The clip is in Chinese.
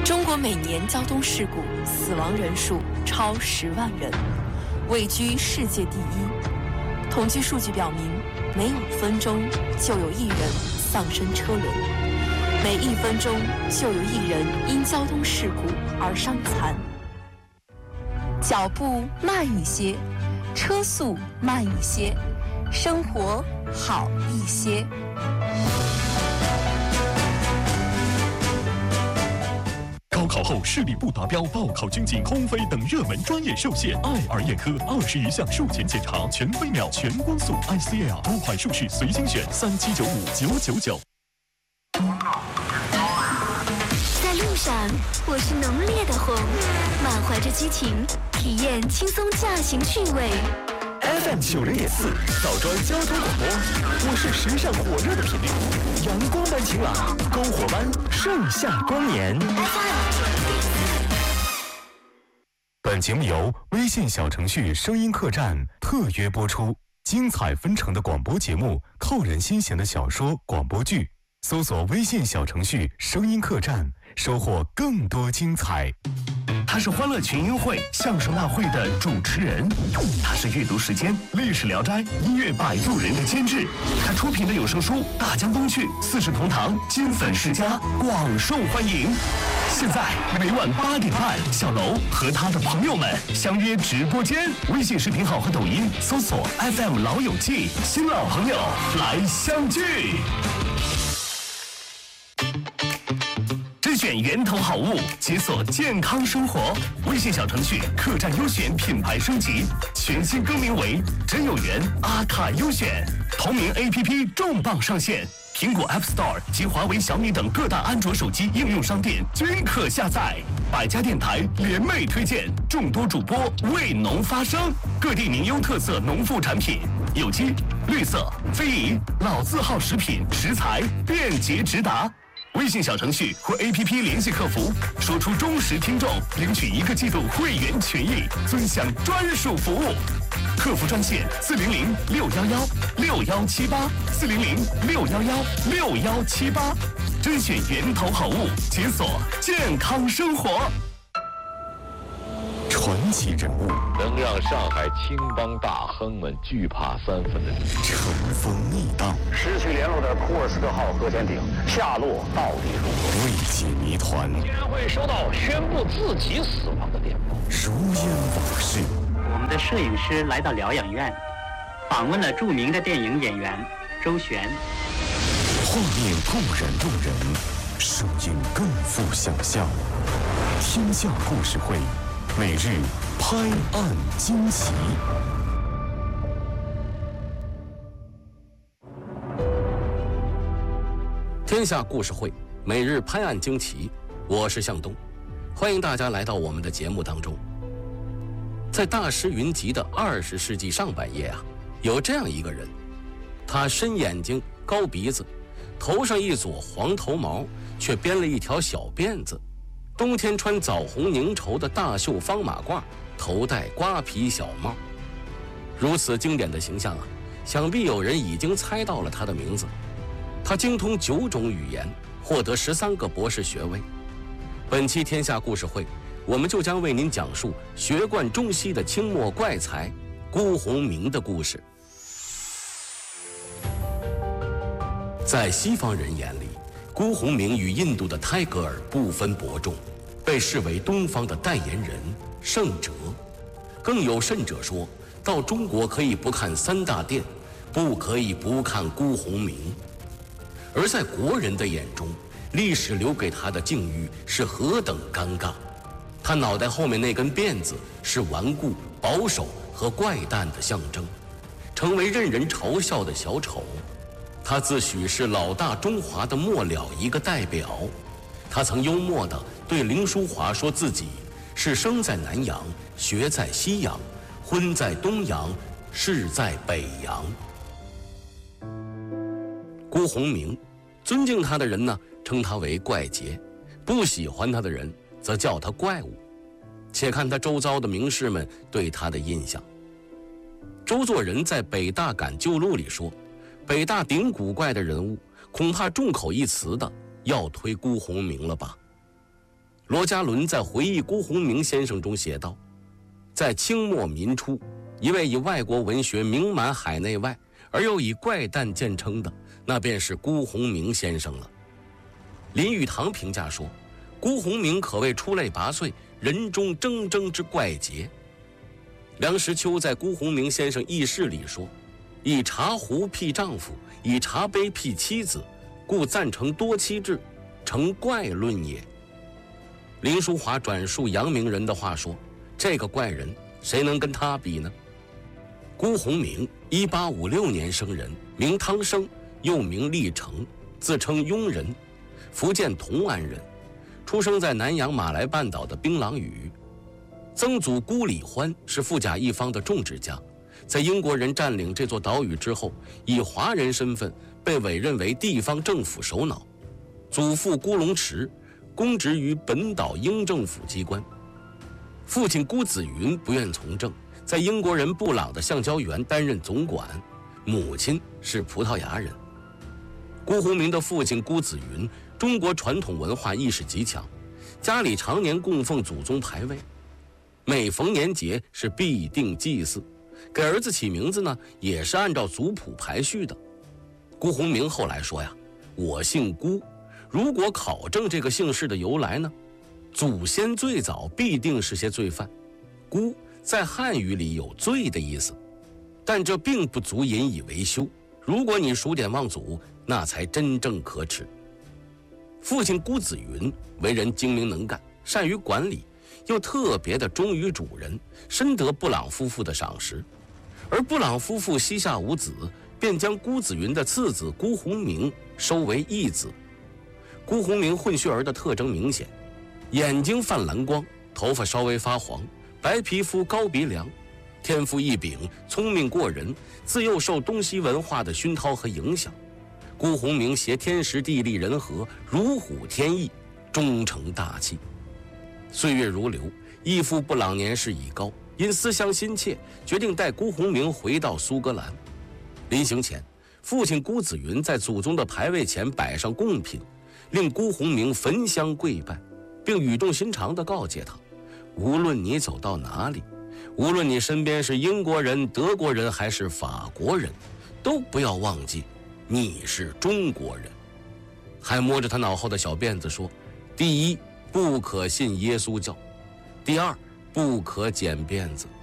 中国每年交通事故死亡人数超10万人，位居世界第一。统计数据表明，每5分钟就有1人丧生车轮，每1分钟就有1人因交通事故而伤残。脚步慢一些，车速慢一些，生活好一些。 高考后视力不达标、报考军警、空飞等热门专业受限，爱尔眼科20余项术前检查，全飞秒、全光速 ICL 多款术式随心选，3795-999。 在路上，我是浓烈的红，满怀着激情，体验轻松驾行趣味。 FM 90.4枣庄交通广播，我是时尚火热的频率，阳光般晴朗，篝火般盛夏光年。 本节目由微信小程序声音客栈特约播出，精彩纷呈的广播节目，扣人心弦的小说、广播剧，搜索微信小程序声音客栈，收获更多精彩。 他是欢乐群英会、相声大会的主持人，他是阅读时间、历史聊斋、音乐摆渡人的监制，他出品的有声书《大江东去》、四世同堂、金粉世家广受欢迎。现在每晚8点半，小楼和他的朋友们相约直播间，微信视频号和抖音搜索 FM 老友记，新老朋友来相聚。甄选源头好物，解锁健康生活。微信小程序客栈优选品牌升级，全新更名为真有缘阿卡优选。同名 APP 重磅上线，苹果 App Store 及华为、小米等各大安卓手机应用商店均可下载。百家电台联袂推荐，众多主播为农发声，各地名优特色农副产品，有机、绿色、非遗、老字号食品食材便捷直达。微信小程序或 APP 联系客服，说出忠实听众，领取1个季度会员权益，尊享专属服务。客服专线400-611-6178，400-611-6178，甄选源头好物，解锁健康生活。 传奇人物， 能让上海青帮大亨们惧怕3分的乘风逆荡， 失去联络的库尔斯克号核潜艇下落到底如何？ 未解谜团， 竟然会收到宣布自己死亡的电报， 如烟往事。 我们的摄影师来到疗养院，访问了著名的电影演员周璇。 画面固然动人，声音更富想象。天下故事会，每日拍案惊奇。 天下故事会，每日拍案惊奇，我是向东，欢迎大家来到我们的节目当中。在大师云集的20世纪上半叶啊，有这样一个人，他深眼睛、高鼻子，头上一撮黄头毛，却编了一条小辫子，冬天穿枣红凝绸的大袖方马褂，头戴瓜皮小帽。如此经典的形象啊，想必有人已经猜到了他的名字。他精通9种语言，获得13个博士学位。本期天下故事会，我们就将为您讲述学贯中西的清末怪才辜鸿铭的故事。在西方人眼里，辜鸿铭与印度的泰戈尔不分伯仲，被视为东方的代言人、圣哲。更有甚者说，到中国可以不看3大殿，不可以不看辜鸿铭。而在国人的眼中，历史留给他的境遇是何等尴尬。他脑袋后面那根辫子是顽固、保守和怪诞的象征，成为任人嘲笑的小丑。他自诩是老大中华的末了一个代表。他曾幽默地对林淑华说自己是生在南洋，学在西洋，婚在东洋，事在北洋。辜鸿铭尊敬他的人呢，称他为怪杰；不喜欢他的人，则叫他怪物。且看他周遭的名士们对他的印象。周作人在《北大感旧录》里说，北大顶古怪的人物，恐怕众口一词的要推辜鸿铭了吧。 罗家伦在回忆辜鸿铭先生中写道，在清末民初，一位以外国文学名满海内外而又以怪诞见称的，那便是辜鸿铭先生了。林语堂评价说，辜鸿铭可谓出类拔萃，人中铮铮之怪杰。梁实秋在辜鸿铭先生轶事里说，以茶壶辟丈夫，以茶杯辟妻子，故赞成多妻制，成怪论也。林淑华转述阳明人的话说，这个怪人谁能跟他比呢？辜鸿铭1856年生人，名汤生，又名立成，自称庸人，福建同安人，出生在南洋马来半岛的槟榔屿。曾祖辜礼欢是富甲一方的种植家，在英国人占领这座岛屿之后，以华人身份被委任为地方政府首脑。祖父辜龙池公职于本岛英政府机关。父亲辜子云不愿从政，在英国人布朗的橡胶园担任总管，母亲是葡萄牙人。辜鸿铭的父亲辜子云中国传统文化意识极强，家里常年供奉祖宗牌位，每逢年节是必定祭祀，给儿子起名字呢也是按照族谱排序的。辜鸿铭后来说呀，我姓辜，如果考证这个姓氏的由来呢，祖先最早必定是些罪犯。辜在汉语里有罪的意思，但这并不足引以为羞，如果你数典忘祖，那才真正可耻。父亲辜子云为人精明能干，善于管理，又特别的忠于主人，深得布朗夫妇的赏识。而布朗夫妇膝下无子，便将辜子云的次子辜鸿铭收为义子。辜鸿铭混血儿的特征明显，眼睛泛蓝光，头发稍微发黄，白皮肤高鼻梁，天赋异禀，聪明过人，自幼受东西文化的熏陶和影响。辜鸿铭携天时地利人和，如虎添翼，终成大器。岁月如流，义父布朗年事已高，因思乡心切，决定带辜鸿铭回到苏格兰。临行前，父亲辜子云在祖宗的牌位前摆上贡品，令辜鸿铭焚香跪拜，并语重心长地告诫他，无论你走到哪里，无论你身边是英国人、德国人还是法国人，都不要忘记你是中国人。还摸着他脑后的小辫子说，第一，不可信耶稣教；第二，不可剪辫子。